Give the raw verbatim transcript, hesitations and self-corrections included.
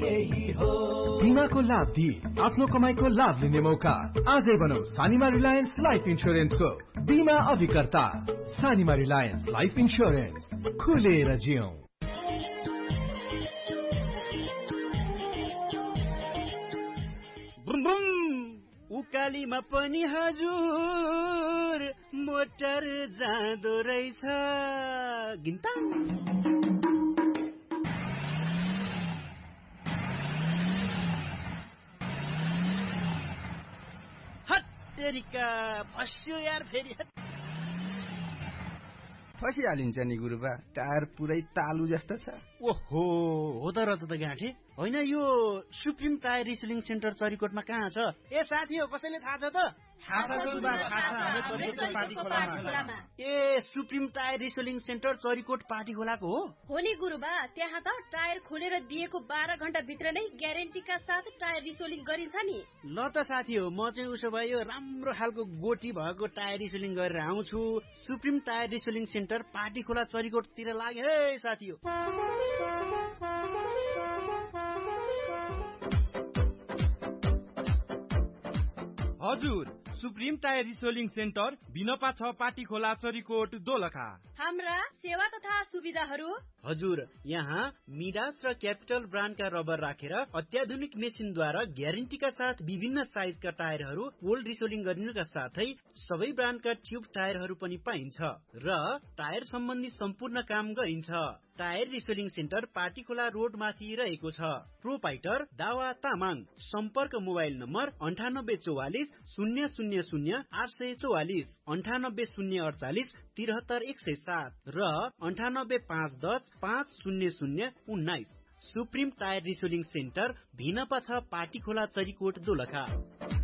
यही हो। बिमाको लाभ दिई आफ्नो कमाईको लाभ लिने मौका। आजै बनाऊ सानिमा रिलायन्स लाइफ इन्स्योरेन्सको बिमा अभिकर्ता। सानिमा रिलायन्स लाइफ इन्स्योरेन्स, खुलेर जियौं। बुम बुम उकालीमा पनि हजुर मोटर जाँदो रहेछ। गिन्ता हत्तेरिका फस्यो यार फेरि। फसिहालिन्छ नि गुरुबा, टायर पुरै तालु जस्तो छ। ओहो हो त रज त गाँठे होइन, यो सुप्रिम टायर रिसेलिङ सेन्टर चरीकोटमा कहाँ छ? ए साथी हो, कसैले थाहा छ त? ए supreme tyre रिसेलिङ centre Charikot party खोलाको हो? हो नि गुरुबा, त्यहाँ त टायर खोलेर दिएको बाह्र घण्टा भित्र नै ग्यारेन्टीका साथ टायर रिसेलिङ गरिन्छ नि। ल त साथी हो, म चाहिँ उसो भए यो राम्रो खालको गोटी भएको टायर रिसेलिङ गरेर आउँछु। सुप्रिम टायर रिसेलिङ सेन्टर पार्टी खोला चरीकोटतिर लागे है साथी हो। हजुर, सुप्रिम टायर रिसेलिङ सेन्टर बिनपा छ पाटी खोला चरीकोट दोलखा। हाम्रा सेवा तथा सुविधाहरू हजुर, यहाँ मिडास र क्यापिटल ब्रान्डका रबर राखेर अत्याधुनिक मेसिनद्वारा ग्यारेन्टीका साथ विभिन्न साइजका टायरहरू ओल्ड रिसेलिङ गरिनुका साथै सबै ब्रान्डका ट्युब टायरहरू पनि पाइन्छ र टायर सम्बन्धी सम्पूर्ण काम गरिन्छ। टायर रिसेलिङ सेन्टर पार्टी खोला रोड माथि रहेको छ। प्रोपाइटर दावा तामाङ। सम्पर्क मोबाइल नम्बर अन्ठानब्बे चौवालिस शून्य शून्य शून्य आठ सय चौवालिस, अन्ठानब्बे शून्य अडचालिस तिहत्तर एक सय सात र अन्ठानब्बे पाँच दस पाँच शून्य शून्य उन्नाइस। सुप्रिम टायर रिसेलिङ सेन्टर भिनपा छ पार्टी खोला चरीकोट दोलखा।